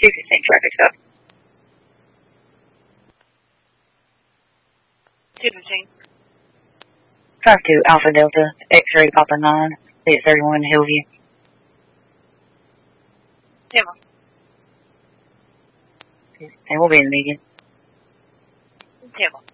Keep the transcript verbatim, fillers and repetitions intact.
two fifteen traffic stop. two fifteen. five two Alpha Delta, X-ray Papa nine, C at thirty-one Hillview. Yeah. And we'll be in the meeting. Yeah.